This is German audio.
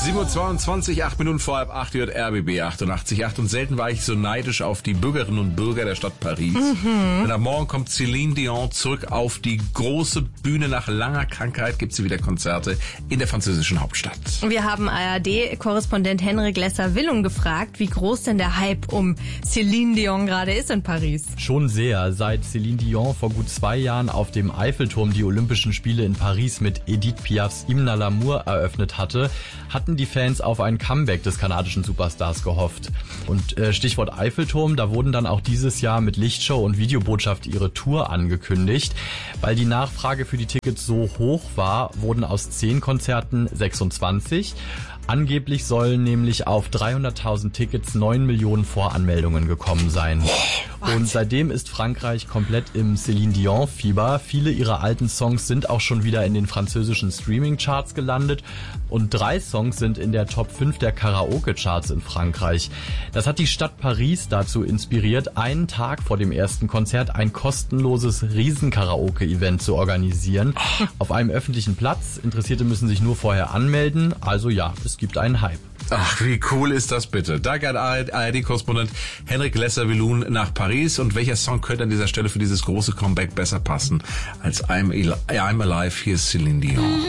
7:22 Uhr, 8 Minuten vor halb 8 hört RBB 88.8 und selten war ich so neidisch auf die Bürgerinnen und Bürger der Stadt Paris. Denn am Morgen kommt Céline Dion zurück auf die große Bühne. Nach langer Krankheit gibt sie wieder Konzerte in der französischen Hauptstadt. Wir haben ARD-Korrespondent Henrik Lesser-Willung gefragt, wie groß denn der Hype um Céline Dion gerade ist in Paris. Schon sehr. Seit Céline Dion vor gut 2 Jahren auf dem Eiffelturm die Olympischen Spiele in Paris mit Edith Piafs Hymne à l'amour eröffnet hatte, hatten die Fans auf ein Comeback des kanadischen Superstars gehofft. Und Stichwort Eiffelturm, da wurden dann auch dieses Jahr mit Lichtshow und Videobotschaft ihre Tour angekündigt. Weil die Nachfrage für die Tickets so hoch war, wurden aus 10 Konzerten 26. Angeblich sollen nämlich auf 300.000 Tickets 9 Millionen Voranmeldungen gekommen sein. Und seitdem ist Frankreich komplett im Céline Dion-Fieber. Viele ihrer alten Songs sind auch schon wieder in den französischen Streaming-Charts gelandet. Und 3 Songs sind in der Top 5 der Karaoke-Charts in Frankreich. Das hat die Stadt Paris dazu inspiriert, einen Tag vor dem ersten Konzert ein kostenloses Riesen-Karaoke-Event zu organisieren. Auf einem öffentlichen Platz. Interessierte müssen sich nur vorher anmelden. Also ja, es gibt einen Hype. Ach, wie cool ist das bitte. Danke an ARD-Korrespondent Henrik Lesser-Willung nach Paris. Und welcher Song könnte an dieser Stelle für dieses große Comeback besser passen als I'm Alive? Hier ist Céline Dion.